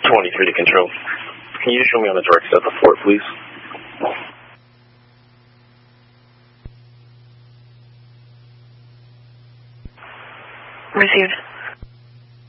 23 to control. Can you show me on the direct set of the fort, please? Received.